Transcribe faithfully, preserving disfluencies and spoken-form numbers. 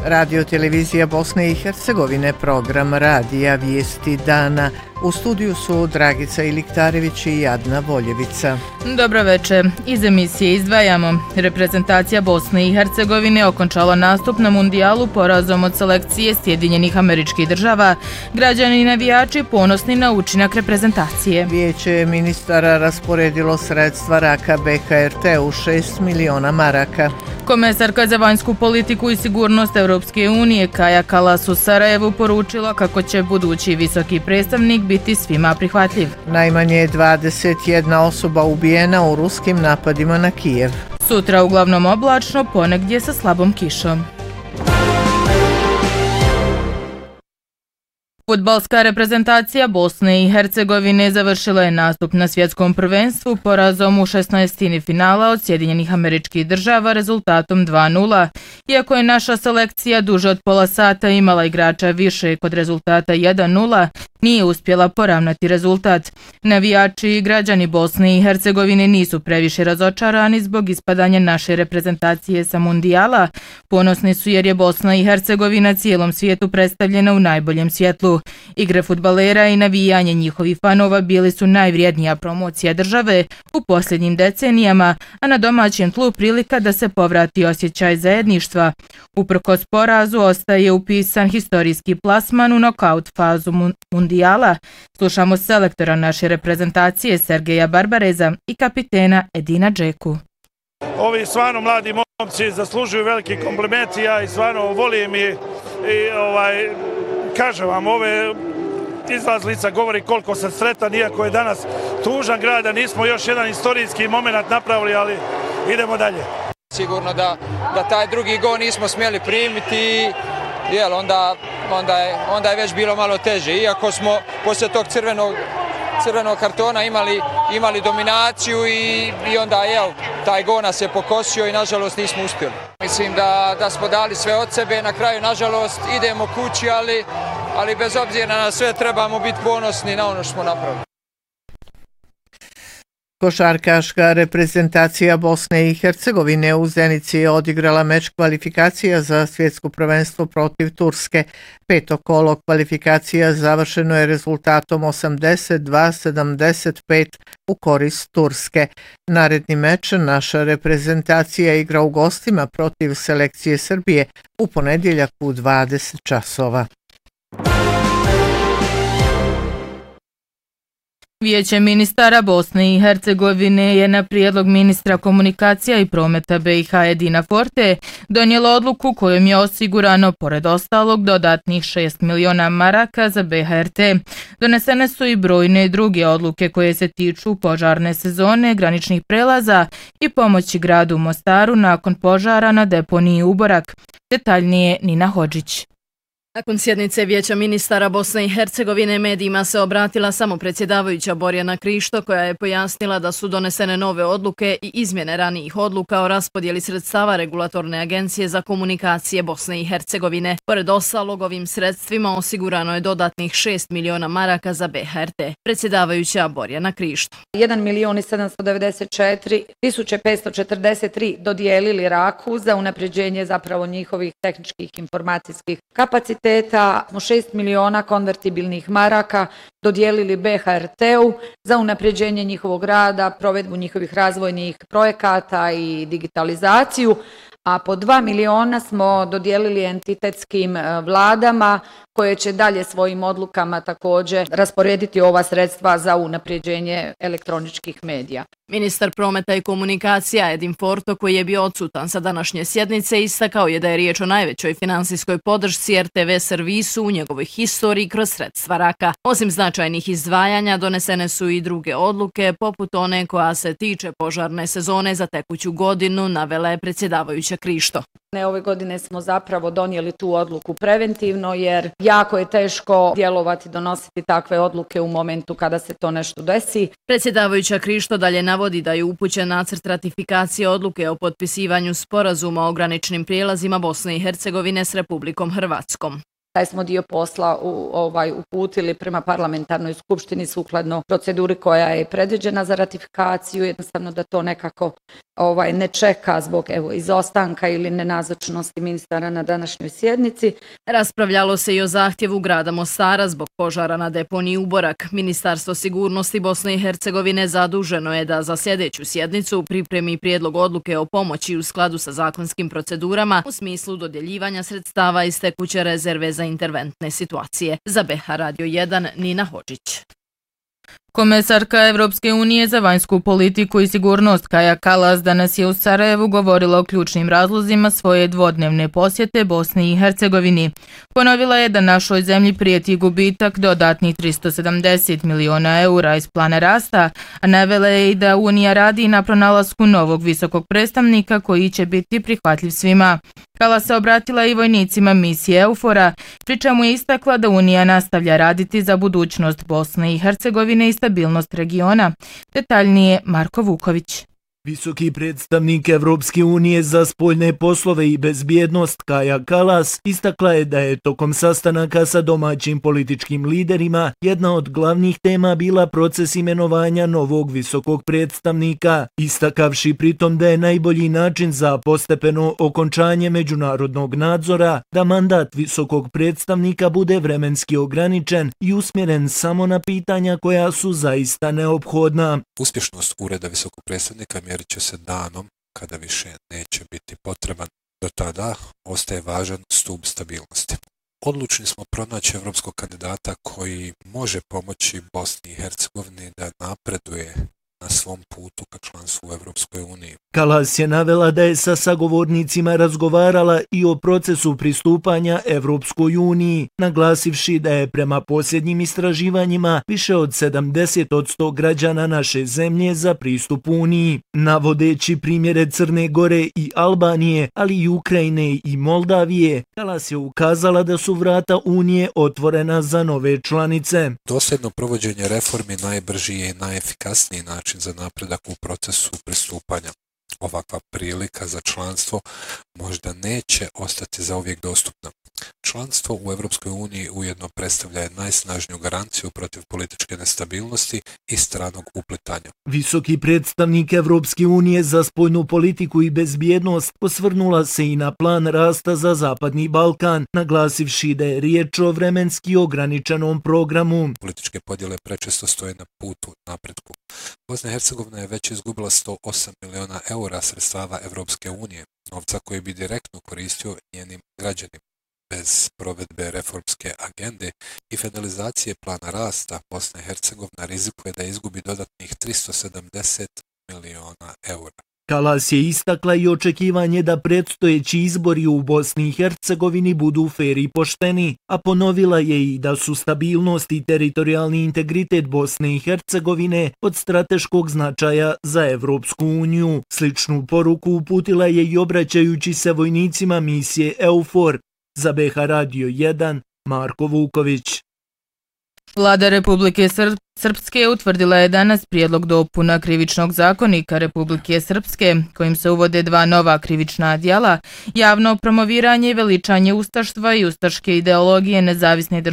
Radio televizija Bosne i Hercegovine, program Radija Vijesti dana. U studiju su Dragica Iliktarević i Adna Voljevica. Dobro večer. Iz emisije izdvajamo. Reprezentacija Bosne i Hercegovine okončala nastup na mundijalu porazom od selekcije Sjedinjenih Američkih Država. Građani i navijači ponosni na učinak reprezentacije. Vijeće ministara rasporedilo sredstva Raka B H R T u šest miliona maraka. Komesarka za vanjsku politiku i sigurnost Europske unije Kaja Kallas u Sarajevu poručila kako će budući visoki predstavnik biti svima prihvatljiv. Najmanje dvadeset jedna osoba ubijena u ruskim napadima na Kijev. Sutra uglavnom oblačno, ponegdje sa slabom kišom. Fudbalska reprezentacija Bosne i Hercegovine završila je nastup na svjetskom prvenstvu porazom u šesnaestini finala od Sjedinjenih Američkih Država rezultatom dva nula. Iako je naša selekcija duže od pola sata imala igrača više kod rezultata jedan nula, nije uspjela poravnati rezultat. Navijači i građani Bosne i Hercegovine nisu previše razočarani zbog ispadanja naše reprezentacije sa mundijala. Ponosni su jer je Bosna i Hercegovina cijelom svijetu predstavljena u najboljem svjetlu. Igre fudbalera i navijanje njihovih fanova bili su najvrijednija promocija države u posljednjim decenijama, a na domaćem tlu prilika da se povrati osjećaj zajedništva. Uprkos porazu ostaje upisan historijski plasman u nokaut fazu mundijala. Slušamo selektora naše reprezentacije Sergeja Barbareza i kapitena Edina Džeku. Ovi stvarno mladi momci zaslužuju veliki kompliment, ja i stvarno volim i, i ovaj, kažem vam, ove izlazlica govori koliko sam sretan, iako je danas tužan grad, a nismo još jedan istorijski moment napravili, ali idemo dalje. Sigurno da, da taj drugi gol nismo smjeli primiti, jel, onda, onda, je, onda je već bilo malo teže. Iako smo poslije tog crvenog, crvenog kartona imali, imali dominaciju i, i onda jel, taj gol nas je pokosio i nažalost nismo uspjeli. Mislim da, da smo dali sve od sebe, na kraju nažalost idemo kući, ali, ali bez obzira na sve trebamo biti ponosni na ono što smo napravili. Košarkaška reprezentacija Bosne i Hercegovine u Zenici je odigrala meč kvalifikacija za svjetsko prvenstvo protiv Turske. Peto kolo kvalifikacija završeno je rezultatom osamdeset dva sedamdeset pet u korist Turske. Naredni meč naša reprezentacija igra u gostima protiv selekcije Srbije u ponedjeljak u dvadeset časova. Vijeće ministara Bosne i Hercegovine je na prijedlog ministra komunikacija i prometa B i H Edina Forte donijelo odluku kojom je osigurano, pored ostalog, dodatnih šest miliona maraka za B H R T. Donesene su i brojne druge odluke koje se tiču požarne sezone, graničnih prelaza i pomoći gradu Mostaru nakon požara na deponiji Uborak. Detaljnije Nina Hodžić. Nakon sjednice Vijeća ministara Bosne i Hercegovine medijima se obratila samo predsjedavajuća Borjana Krišto, koja je pojasnila da su donesene nove odluke i izmjene ranijih odluka o raspodjeli sredstava Regulatorne agencije za komunikacije Bosne i Hercegovine. Pored ostalog, ovim sredstvima osigurano je dodatnih šest miliona maraka za B H R T. Predsjedavajuća Borjana Krišto. jedan milion sedamsto devedeset četiri tisuće petsto četrdeset tri dodijelili Raku za unapređenje zapravo njihovih tehničkih informacijskih kapaciteta. Smo šest miliona konvertibilnih maraka dodijelili B H R T-u za unapređenje njihovog rada, provedbu njihovih razvojnih projekata i digitalizaciju, a po dva miliona smo dodijelili entitetskim vladama koje će dalje svojim odlukama također rasporediti ova sredstva za unapređenje elektroničkih medija. Ministar prometa i komunikacija Edin Forto, koji je bio odsutan sa današnje sjednice, istakao je da je riječ o najvećoj finansijskoj podršci R T V servisu u njegovoj historiji kroz sredstva Raka. Osim značajnih izdvajanja, donesene su i druge odluke, poput one koja se tiče požarne sezone za tekuću godinu, navela je predsjedavajuća Krišto. Ove godine smo zapravo donijeli tu odluku preventivno, jer jako je teško djelovati, donositi takve odluke u momentu kada se to nešto desi. Predsjedavajuća Krišto dalje navodi da je upućen nacrt ratifikacije odluke o potpisivanju sporazuma o graničnim prijelazima Bosne i Hercegovine s Republikom Hrvatskom. taj smo dio posla u, ovaj, uputili prema parlamentarnoj skupštini sukladno proceduri koja je predviđena za ratifikaciju, jednostavno da to nekako ovaj, ne čeka zbog evo, izostanka ili nenazočnosti ministara na današnjoj sjednici. Raspravljalo se i o zahtjevu grada Mostara zbog požara na deponiji Uborak. Ministarstvo sigurnosti Bosne i Hercegovine zaduženo je da za sljedeću sjednicu pripremi prijedlog odluke o pomoći u skladu sa zakonskim procedurama u smislu dodjeljivanja sredstava iz tekuće rezerve za interventne situacije. Za B H Radio jedan, Nina Hodžić. Komesarka Evropske unije za vanjsku politiku i sigurnost Kaja Kallas danas je u Sarajevu govorila o ključnim razlozima svoje dvodnevne posjete Bosni i Hercegovini. Ponovila je da našoj zemlji prijeti gubitak dodatnih tristo sedamdeset miliona eura iz plana rasta, a navela je i da Unija radi na pronalasku novog visokog predstavnika koji će biti prihvatljiv svima. Kallas se obratila i vojnicima misije EUFOR-a, pri čemu je istakla da Unija nastavlja raditi za budućnost Bosne i Hercegovine i stabilnost regiona. Detaljnije Marko Vuković. Visoki predstavnik Evropske unije za spoljne poslove i bezbjednost Kaja Kallas istakla je da je tokom sastanaka sa domaćim političkim liderima jedna od glavnih tema bila proces imenovanja novog visokog predstavnika, istakavši pritom da je najbolji način za postepeno okončanje međunarodnog nadzora da mandat visokog predstavnika bude vremenski ograničen i usmjeren samo na pitanja koja su zaista neophodna. Uspješnost ureda visokog predstavnika mjerit će se danom kada više neće biti potreban. Do tada ostaje važan stup stabilnosti. Odlučni smo pronaći evropskog kandidata koji može pomoći Bosni i Hercegovini da napreduje na svom putu ka članstvu u Evropskoj uniji. Kallas je navela da je sa sagovornicima razgovarala i o procesu pristupanja Evropskoj uniji, naglasivši da je prema posljednjim istraživanjima više od sedamdeset posto građana naše zemlje za pristup Uniji. Navodeći primjere Crne Gore i Albanije, ali i Ukrajine i Moldavije, Kallas je ukazala da su vrata Unije otvorena za nove članice. Dosljedno provođenje reformi najbrži je i najefikasniji način za napredak u procesu pristupanja. Ovakva prilika za članstvo možda neće ostati zauvijek dostupna. Članstvo u Evropskoj uniji ujedno predstavlja najsnažniju garanciju protiv političke nestabilnosti i stranog uplitanja. Visoki predstavnik Evropske unije za spoljnu politiku i bezbjednost osvrnula se i na plan rasta za Zapadni Balkan, naglasivši da je riječ o vremenski ograničenom programu. Političke podjele prečesto stoje na putu napretku. Bosna i Hercegovina je već izgubila sto osam miliona eura sredstava Evropske unije, novca koji bi direktno koristio njenim građanima. Bez provedbe reformske agende i finalizacije plana rasta, Bosna i Hercegovina rizikuje da izgubi dodatnih tristo sedamdeset miliona eura. Kallas je istakla i očekivanje da predstojeći izbori u Bosni i Hercegovini budu fer i pošteni, a ponovila je i da su stabilnost i teritorijalni integritet Bosne i Hercegovine od strateškog značaja za Evropsku uniju. Sličnu poruku uputila je i obraćajući se vojnicima misije EUFOR. Za B H Radio jedan, Marko Vuković. Vlada Republike Srp Srpske utvrdila je danas prijedlog dopuna Krivičnog zakonika Republike Srpske, kojim se uvode dva nova krivična djela, javno promoviranje i veličanje ustaštva i ustaške ideologije nezavisne države